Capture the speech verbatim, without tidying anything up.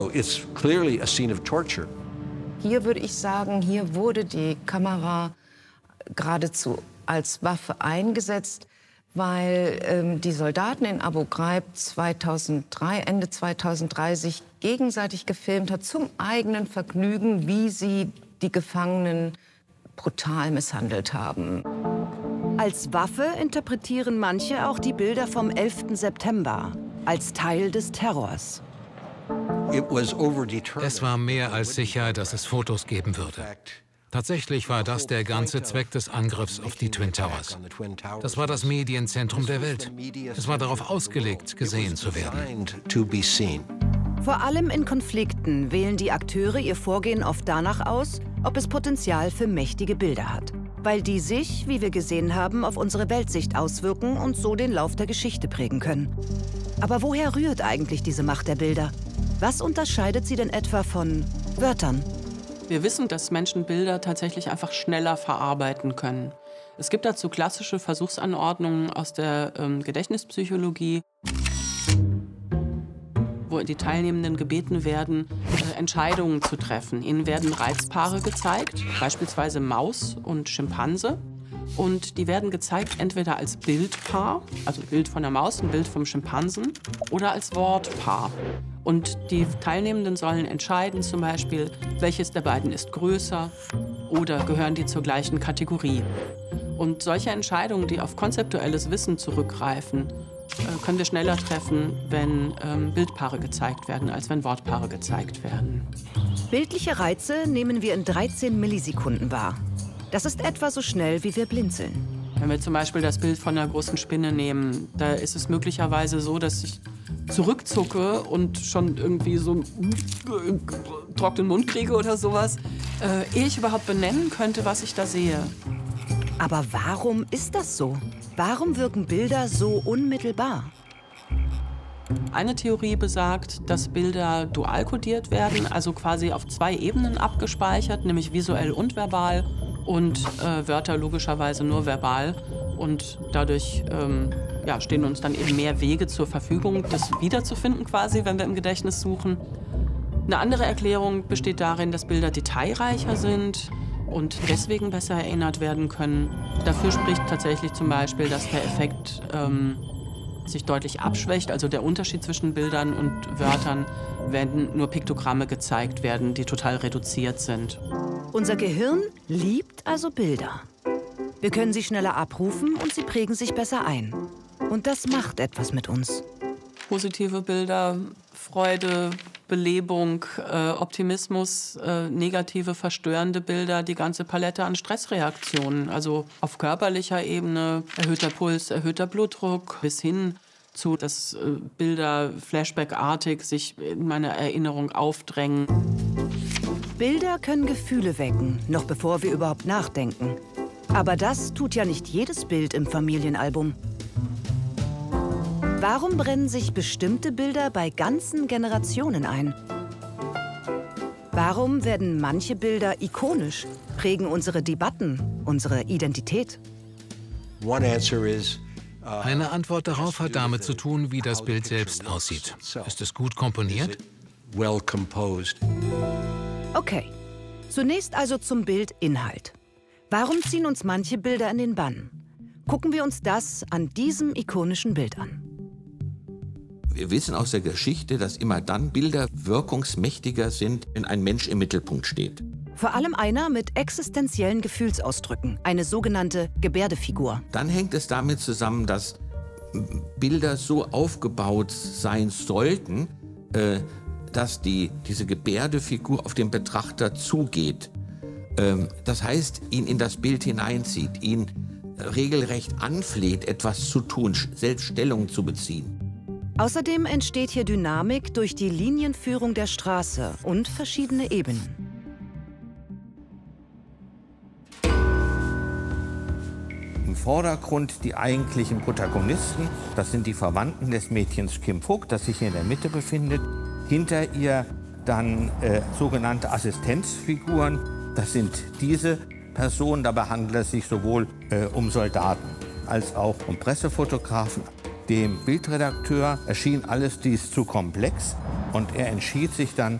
It's clearly a scene of torture. Hier würde ich sagen, hier wurde die Kamera geradezu als Waffe eingesetzt, weil ähm, die Soldaten in Abu Ghraib zweitausenddrei, Ende zweitausenddrei sich gegenseitig gefilmt hat zum eigenen Vergnügen, wie sie die Gefangenen brutal misshandelt haben. Als Waffe interpretieren manche auch die Bilder vom elften September als Teil des Terrors. Es war mehr als sicher, dass es Fotos geben würde. Tatsächlich war das der ganze Zweck des Angriffs auf die Twin Towers. Das war das Medienzentrum der Welt. Es war darauf ausgelegt, gesehen zu werden. Vor allem in Konflikten wählen die Akteure ihr Vorgehen oft danach aus, ob es Potenzial für mächtige Bilder hat. Weil die sich, wie wir gesehen haben, auf unsere Weltsicht auswirken und so den Lauf der Geschichte prägen können. Aber woher rührt eigentlich diese Macht der Bilder? Was unterscheidet sie denn etwa von Wörtern? Wir wissen, dass Menschen Bilder tatsächlich einfach schneller verarbeiten können. Es gibt dazu klassische Versuchsanordnungen aus der ähm, Gedächtnispsychologie, wo die Teilnehmenden gebeten werden, äh, Entscheidungen zu treffen. Ihnen werden Reizpaare gezeigt, beispielsweise Maus und Schimpanse. Und die werden gezeigt entweder als Bildpaar, also ein Bild von der Maus, ein Bild vom Schimpansen, oder als Wortpaar. Und die Teilnehmenden sollen entscheiden, zum Beispiel, welches der beiden ist größer oder gehören die zur gleichen Kategorie. Und solche Entscheidungen, die auf konzeptuelles Wissen zurückgreifen, äh, können wir schneller treffen, wenn ähm, Bildpaare gezeigt werden, als wenn Wortpaare gezeigt werden. Bildliche Reize nehmen wir in dreizehn Millisekunden wahr. Das ist etwa so schnell, wie wir blinzeln. Wenn wir zum Beispiel das Bild von einer großen Spinne nehmen, da ist es möglicherweise so, dass ich zurückzucke und schon irgendwie so einen trockenen Mund kriege oder sowas, äh, ehe ich überhaupt benennen könnte, was ich da sehe. Aber warum ist das so? Warum wirken Bilder so unmittelbar? Eine Theorie besagt, dass Bilder dual kodiert werden, also quasi auf zwei Ebenen abgespeichert, nämlich visuell und verbal, und äh, Wörter logischerweise nur verbal. Und dadurch ähm, ja, stehen uns dann eben mehr Wege zur Verfügung, das wiederzufinden quasi, wenn wir im Gedächtnis suchen. Eine andere Erklärung besteht darin, dass Bilder detailreicher sind und deswegen besser erinnert werden können. Dafür spricht tatsächlich zum Beispiel, dass der Effekt ähm, sich deutlich abschwächt, also der Unterschied zwischen Bildern und Wörtern, wenn nur Piktogramme gezeigt werden, die total reduziert sind. Unser Gehirn liebt also Bilder. Wir können sie schneller abrufen und sie prägen sich besser ein. Und das macht etwas mit uns. Positive Bilder, Freude, Belebung, äh, Optimismus, äh, negative, verstörende Bilder, die ganze Palette an Stressreaktionen. Also auf körperlicher Ebene, erhöhter Puls, erhöhter Blutdruck, bis hin zu, dass äh, Bilder flashbackartig sich in meiner Erinnerung aufdrängen. Bilder können Gefühle wecken, noch bevor wir überhaupt nachdenken. Aber das tut ja nicht jedes Bild im Familienalbum. Warum brennen sich bestimmte Bilder bei ganzen Generationen ein? Warum werden manche Bilder ikonisch, prägen unsere Debatten, unsere Identität? Eine Antwort darauf hat damit zu tun, wie das Bild selbst aussieht. Ist es gut komponiert? Okay, zunächst also zum Bildinhalt. Warum ziehen uns manche Bilder in den Bann? Gucken wir uns das an diesem ikonischen Bild an. Wir wissen aus der Geschichte, dass immer dann Bilder wirkungsmächtiger sind, wenn ein Mensch im Mittelpunkt steht. Vor allem einer mit existenziellen Gefühlsausdrücken, eine sogenannte Gebärdefigur. Dann hängt es damit zusammen, dass Bilder so aufgebaut sein sollten, äh, dass die, diese Gebärdefigur auf den Betrachter zugeht. Ähm, das heißt, ihn in das Bild hineinzieht, ihn regelrecht anfleht, etwas zu tun, selbst Stellung zu beziehen. Außerdem entsteht hier Dynamik durch die Linienführung der Straße und verschiedene Ebenen. Im Vordergrund die eigentlichen Protagonisten, das sind die Verwandten des Mädchens Kim Phuc, das sich hier in der Mitte befindet. Hinter ihr dann äh, sogenannte Assistenzfiguren, das sind diese Personen, dabei handelt es sich sowohl äh, um Soldaten als auch um Pressefotografen. Dem Bildredakteur erschien alles dies zu komplex und er entschied sich dann